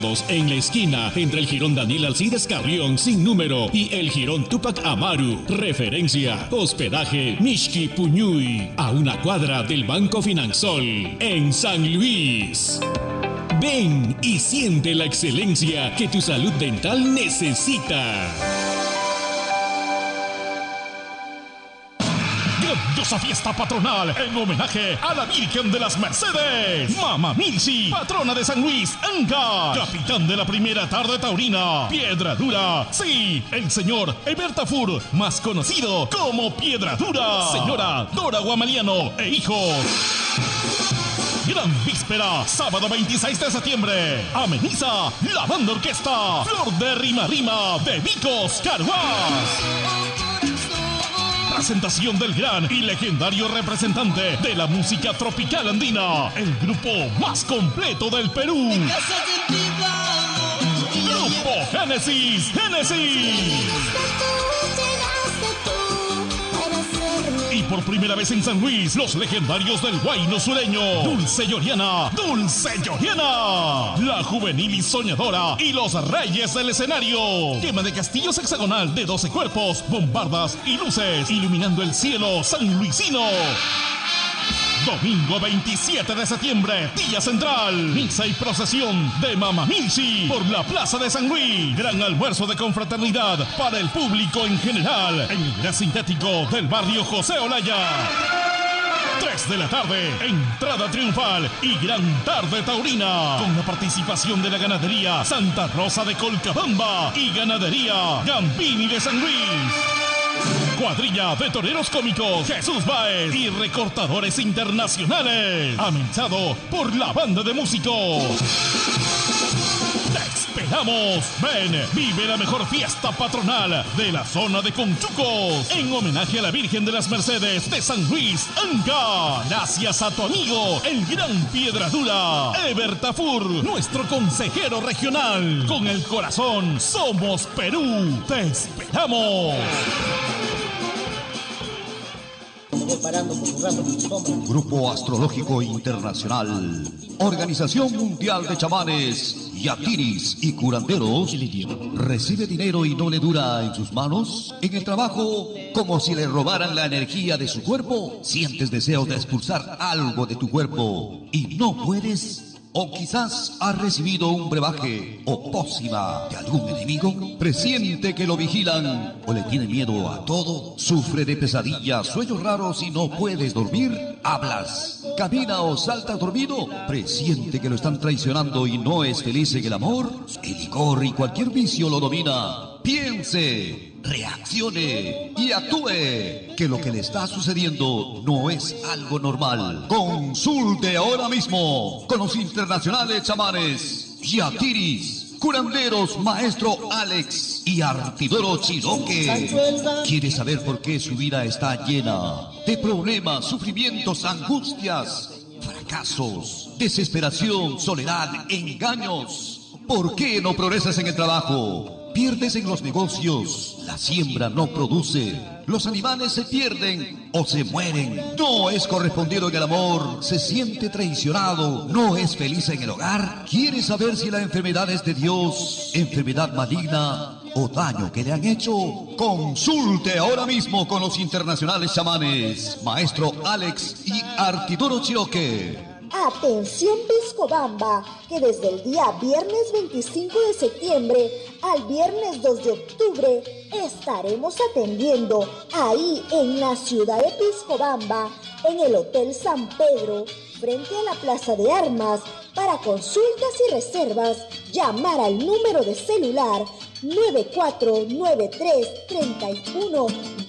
En la esquina entre el Jirón Daniel Alcides Carrión sin número y el Jirón Tupac Amaru. Referencia: hospedaje Mishki Puñuy, a una cuadra del Banco Finansol en San Luis. Ven y siente la excelencia que tu salud dental necesita. Grandiosa fiesta patronal en homenaje a la Virgen de las Mercedes. Mama Milsi, patrona de San Luis, Anca. Capitán de la primera tarde taurina, Piedra Dura. Sí, el señor Ebertafur, más conocido como Piedra Dura. Señora Dora Guamaliano e hijos. Gran víspera, sábado 26 de septiembre. Ameniza la banda orquesta Flor de Rima Rima de Vicos Carhuaz. Presentación del gran y legendario representante de la música tropical andina, el grupo más completo del Perú. Grupo Génesis. Y por primera vez en San Luis, los legendarios del Huayno sureño, Dulce Lloriana, la juvenil y soñadora y los reyes del escenario. Tema de castillos hexagonal de 12 cuerpos, bombardas y luces, iluminando el cielo sanluisino. Domingo 27 de septiembre, día central, misa y procesión de Mama Milsi por la Plaza de San Luis. Gran almuerzo de confraternidad para el público en general en el Gran Sintético del barrio José Olaya. 3 de la tarde, entrada triunfal y gran tarde taurina, con la participación de la ganadería Santa Rosa de Colcabamba y ganadería Gambini de San Luis. Cuadrilla de toreros cómicos Jesús Báez y recortadores internacionales, amenazado por la banda de músicos. Te esperamos. Ven, vive la mejor fiesta patronal de la zona de Conchucos en homenaje a la Virgen de las Mercedes de San Luis, Anca. Gracias a tu amigo, el gran Piedra Dura, Ebertafur, nuestro consejero regional. Con el corazón somos Perú. Te esperamos. Grupo Astrológico Internacional, Organización Mundial de Chamanes, Yatiris y Curanderos, recibe dinero y no le dura en sus manos. En el trabajo, como si le robaran la energía de su cuerpo. Sientes deseos de expulsar algo de tu cuerpo y no puedes. O quizás ha recibido un brebaje o pócima de algún enemigo. Presiente que lo vigilan o le tiene miedo a todo. Sufre de pesadillas, sueños raros y no puedes dormir. Hablas, camina o salta dormido. Presiente que lo están traicionando y no es feliz en el amor. El licor y cualquier vicio lo domina. Piense, reaccione y actúe, que lo que le está sucediendo no es algo normal. Consulte ahora mismo con los internacionales chamanes Yatiris, curanderos Maestro Alex y Artidoro Chiroque. ¿Quiere saber por qué su vida está llena de problemas, sufrimientos, angustias, fracasos, desesperación, soledad, engaños? ¿Por qué no progresas en el trabajo? Pierdes en los negocios, la siembra no produce, los animales se pierden o se mueren, no es correspondido en el amor, se siente traicionado, no es feliz en el hogar. ¿Quiere saber si la enfermedad es de Dios, enfermedad maligna o daño que le han hecho? Consulte ahora mismo con los internacionales chamanes, Maestro Alex y Artidoro Chiroque. Atención Piscobamba, que desde el día viernes 25 de septiembre al viernes 2 de octubre estaremos atendiendo ahí en la ciudad de Piscobamba, en el Hotel San Pedro, frente a la Plaza de Armas. Para consultas y reservas, llamar al número de celular 9493 31